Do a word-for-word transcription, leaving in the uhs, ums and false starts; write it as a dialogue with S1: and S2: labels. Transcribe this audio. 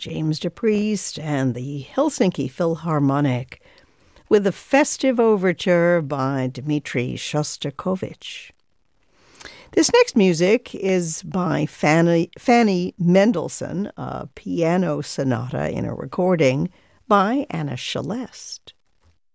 S1: James DePriest and the Helsinki Philharmonic with a festive overture by Dmitri Shostakovich. This next music is by Fanny, Fanny Mendelssohn, a piano sonata in a recording by Anna Shelest.